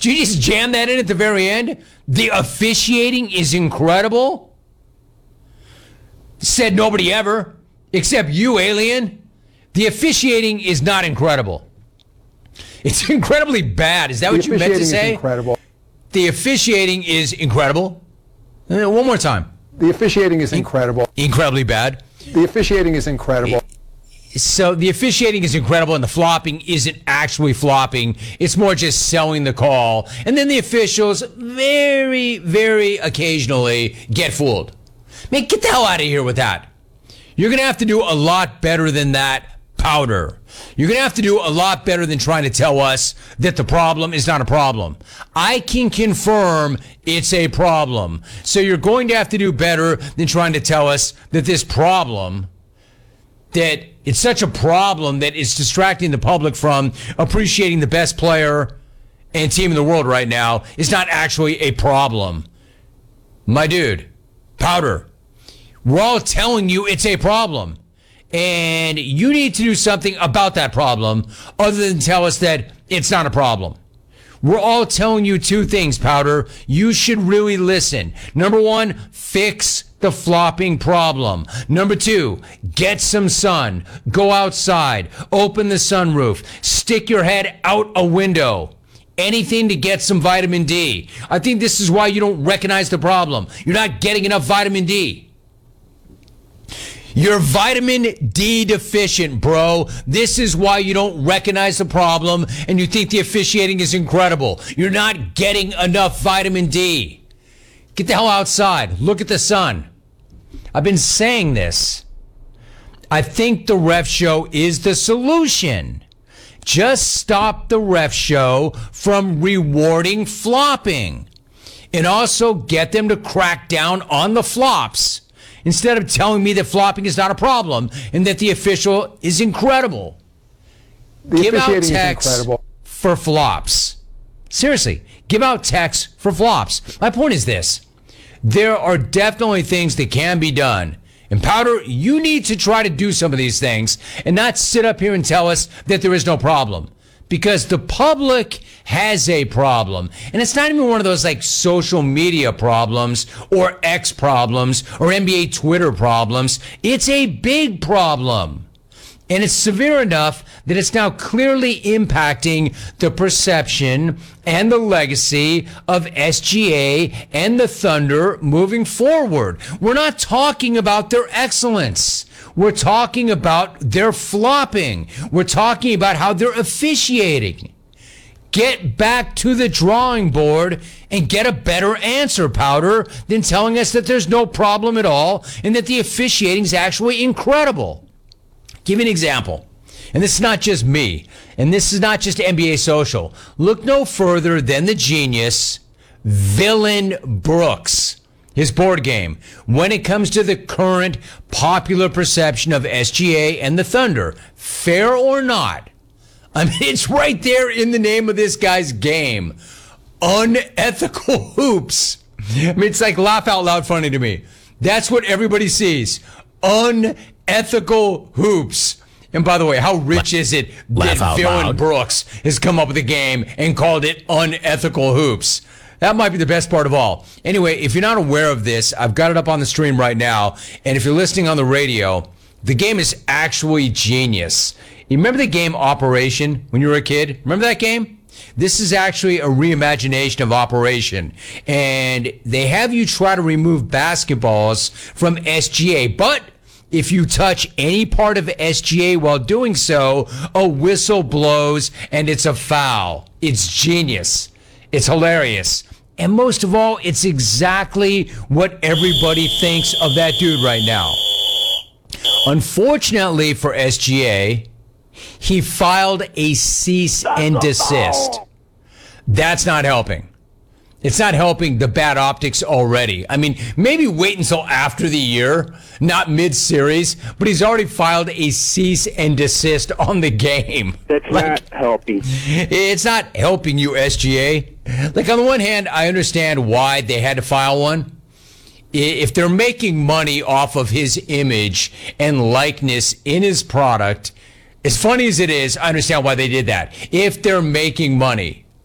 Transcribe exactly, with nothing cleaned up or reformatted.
Did you just jam that in at the very end? The officiating is incredible? Said nobody ever, except you, alien. The officiating is not incredible. It's incredibly bad. Is that the what you meant to say? Is incredible. The officiating is incredible. Uh, one more time. The officiating is incredible. Incredibly bad. The officiating is incredible. So the officiating is incredible, and the flopping isn't actually flopping. It's more just selling the call. And then the officials very, very occasionally get fooled. Man, get the hell out of here with that. You're going to have to do a lot better than that, Powder. You're going to have to do a lot better than trying to tell us that the problem is not a problem. I can confirm it's a problem. So you're going to have to do better than trying to tell us that this problem, that it's such a problem that it's distracting the public from appreciating the best player and team in the world right now, is not actually a problem. My dude, Powder, we're all telling you it's a problem. And you need to do something about that problem other than tell us that it's not a problem. We're all telling you two things, Powder. You should really listen. Number one, fix the flopping problem. Number two, get some sun. Go outside. Open the sunroof. Stick your head out a window. Anything to get some vitamin D. I think this is why you don't recognize the problem. You're not getting enough vitamin D. You're vitamin D deficient, bro. This is why you don't recognize the problem and you think the officiating is incredible. You're not getting enough vitamin D. Get the hell outside. Look at the sun. I've been saying this. I think the ref show is the solution. Just stop the ref show from rewarding flopping. And also get them to crack down on the flops, instead of telling me that flopping is not a problem and that the official is incredible. The give out officiating texts is incredible. For flops. Seriously, give out texts for flops. My point is this. There are definitely things that can be done. And Powder, you need to try to do some of these things and not sit up here and tell us that there is no problem. Because the public has a problem. And it's not even one of those like social media problems or X problems or N B A Twitter problems. It's a big problem. And it's severe enough that it's now clearly impacting the perception and the legacy of S G A and the Thunder moving forward. We're not talking about their excellence. We're talking about their flopping. We're talking about how they're officiating. Get back to the drawing board and get a better answer, Powder, than telling us that there's no problem at all and that the officiating is actually incredible. Give me an example. And this is not just me. And this is not just N B A Social. Look no further than the genius, Villain Brooks. His board game, when it comes to the current popular perception of S G A and the Thunder, fair or not, I mean, it's right there in the name of this guy's game. Unethical hoops. I mean, it's like laugh out loud funny to me. That's what everybody sees. Unethical hoops. And by the way, how rich is it that Villain Brooks has come up with a game and called it unethical hoops? That might be the best part of all. Anyway, if you're not aware of this, I've got it up on the stream right now. And if you're listening on the radio, the game is actually genius. You remember the game Operation when you were a kid? Remember that game? This is actually a reimagination of Operation. And they have you try to remove basketballs from S G A. But if you touch any part of S G A while doing so, a whistle blows and it's a foul. It's genius. It's hilarious. And most of all, it's exactly what everybody thinks of that dude right now. Unfortunately for S G A, he filed a cease and desist. That's not helping. It's not helping the bad optics already. I mean, maybe wait until after the year, not mid-series, but he's already filed a cease and desist on the game. That's like, not helping. It's not helping you, S G A. Like, on the one hand, I understand why they had to file one. If they're making money off of his image and likeness in his product, as funny as it is, I understand why they did that. If they're making money.